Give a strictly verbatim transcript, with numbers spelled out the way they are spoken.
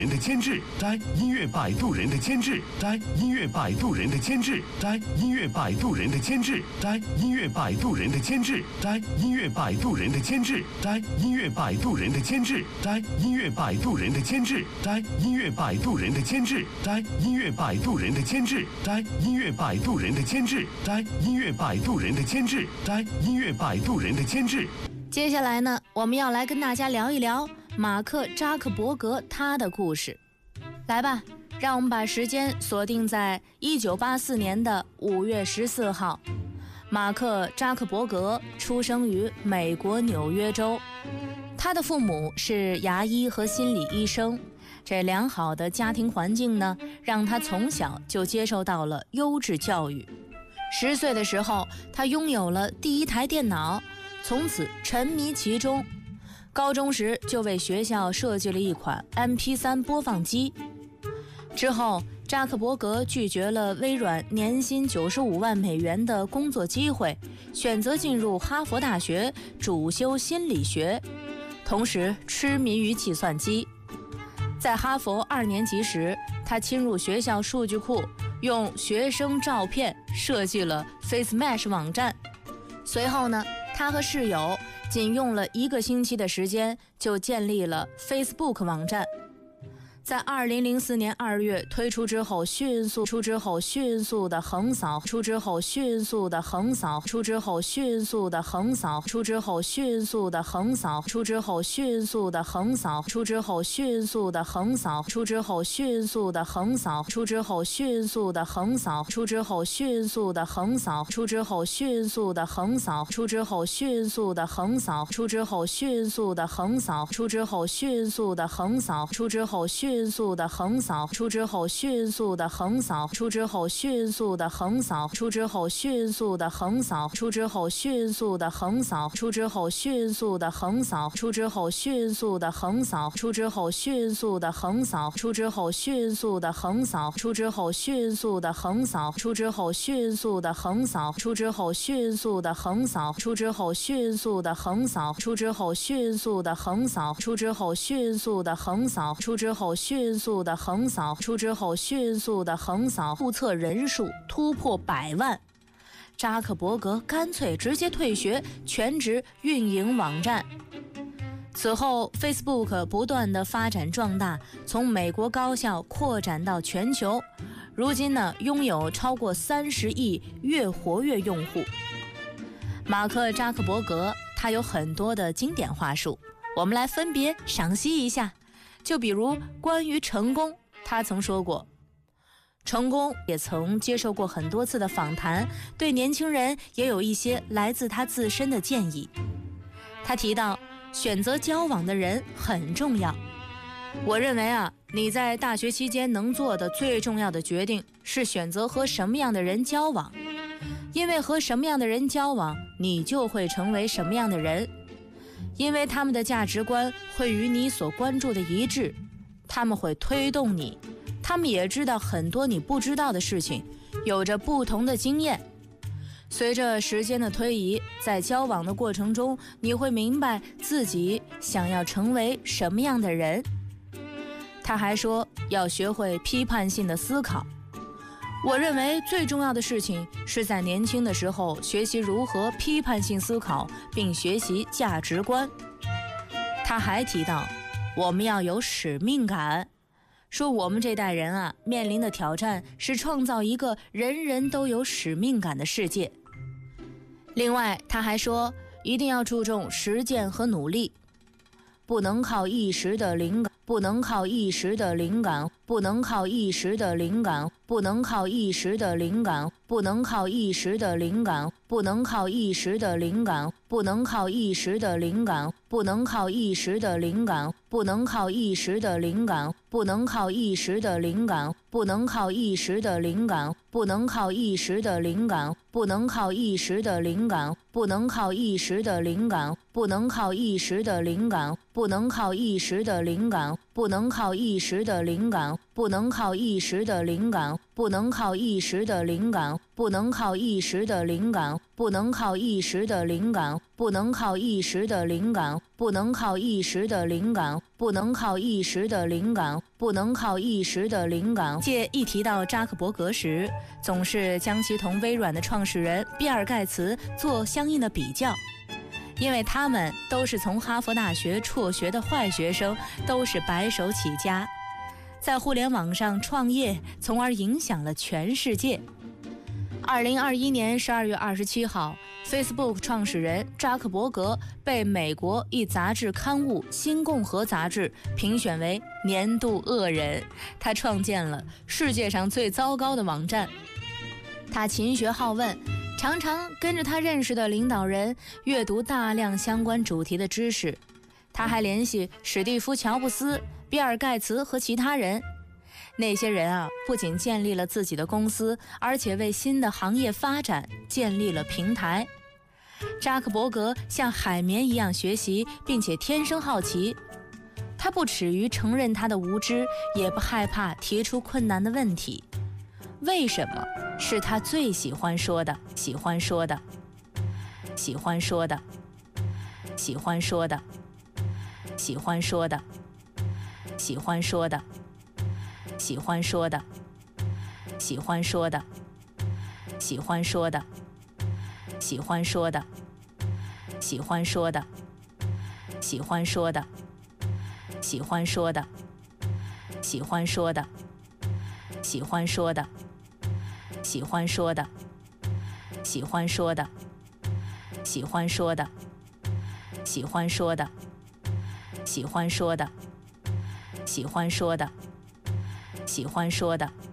人的监制，摘音乐摆渡人的监制，摘音乐摆渡人的监制，摘音乐摆渡人的监制，摘音乐摆渡人的监制，摘音乐摆渡人的监制，摘音乐摆渡人的监制，摘音乐摆渡人的监制，摘音乐摆渡人的监制，摘音乐摆渡人的监制，摘音乐摆渡人的监制，摘音乐摆渡人的监制，摘音乐摆渡人的监制。 接下来呢，我们要来跟大家聊一聊马克·扎克伯格他的故事。来吧，让我们把时间锁定在一九八四年的五月十四号。马克·扎克伯格出生于美国纽约州，他的父母是牙医和心理医生。这良好的家庭环境呢，让他从小就接受到了优质教育。十岁的时候，他拥有了第一台电脑，从此沉迷其中。高中时就为学校设计了一款 M P 三 播放机。之后，扎克伯格拒绝了微软年薪九十五万美元的工作机会，选择进入哈佛大学，主修心理学，同时痴迷于计算机。在哈佛二年级时，他侵入学校数据库，用学生照片设计了 FaceMash 网站。随后呢，他和室友仅用了一个星期的时间就建立了 Facebook 网站。在二零零四年二月推出之后，迅速出之后迅速的横扫出之后迅速的横扫出之后迅速的横扫出之后迅速的横扫出之后迅速的横扫出之后迅速的横扫出之后迅速的横扫出之后迅速的横扫出之后迅速的横扫出之后迅速的横扫出之后迅速的横扫出之后迅速的横扫出之后迅速的横扫出之后迅迅速的横扫出之后迅速的横扫出之后迅速的横扫出之后迅速的横扫出之后迅速的横扫出之后迅速的横扫出之后迅速的横扫出之后迅速的横扫出之后迅速的横扫出之后迅速的横扫出之后迅速的横扫出之后迅速的横扫出之后迅速的横扫出之后迅速的横扫出之后迅速的横扫出之后迅速的横扫出之后迅速的横扫注册人数突破百万。扎克伯格干脆直接退学，全职运营网站。此后 Facebook 不断的发展壮大，从美国高校扩展到全球，如今呢拥有超过三十亿月活跃用户。马克扎克伯格他有很多的经典话术，我们来分别赏析一下。就比如关于成功，他曾说过，成功也曾接受过很多次的访谈，对年轻人也有一些来自他自身的建议。他提到选择交往的人很重要。我认为啊，你在大学期间能做的最重要的决定是选择和什么样的人交往，因为和什么样的人交往，你就会成为什么样的人。因为他们的价值观会与你所关注的一致，他们会推动你，他们也知道很多你不知道的事情，有着不同的经验。随着时间的推移，在交往的过程中，你会明白自己想要成为什么样的人。他还说要学会批判性的思考。我认为最重要的事情是在年轻的时候学习如何批判性思考，并学习价值观。他还提到我们要有使命感，说我们这代人啊面临的挑战是创造一个人人都有使命感的世界。另外他还说一定要注重实践和努力，不能靠一时的灵感，不能靠一时的灵感，不能靠一时的灵感，不能靠一时的灵感，不能靠一时的灵感，不能靠一时的灵感，不能靠一时的灵感，不能靠一时的灵感，不能靠一时的灵感，不能靠一时的灵感，不能靠一时的灵感，不能靠一时的灵感，不能靠一时的灵感，不能靠一时的灵感，不能靠一时的灵感，不能靠一时的灵感， 不能靠一时的灵感，不能靠一时的灵感，不能靠一时的灵感，不能靠一时的灵感，不能靠一时的灵感，不能靠一时的灵感，不能靠一时的灵感，不能靠一时的灵感，不能靠一时的灵感。借一提到扎克伯格时，总是将其同微软的创始人比尔盖茨做相应的比较。因为他们都是从哈佛大学辍学的坏学生，都是白手起家，在互联网上创业，从而影响了全世界。二零二一年十二月二十七号 ，Facebook 创始人扎克伯格被美国一杂志刊物《新共和》杂志评选为年度恶人。他创建了世界上最糟糕的网站。他勤学好问，常常跟着他认识的领导人阅读大量相关主题的知识。他还联系史蒂夫·乔布斯、比尔·盖茨和其他人。那些人啊，不仅建立了自己的公司，而且为新的行业发展建立了平台。扎克伯格像海绵一样学习，并且天生好奇。他不耻于承认他的无知，也不害怕提出困难的问题。为什么？是他最喜欢说的，喜欢说的，喜欢说的，喜欢说的，喜欢说的，喜欢说的，喜欢说的，喜欢说的，喜欢说的，喜欢说的，喜欢说的，喜欢说的，喜欢说的，喜欢说的，喜欢说的。喜欢说的，喜欢说的，喜欢说的，喜欢说的，喜欢说的，喜欢说的，喜欢说的。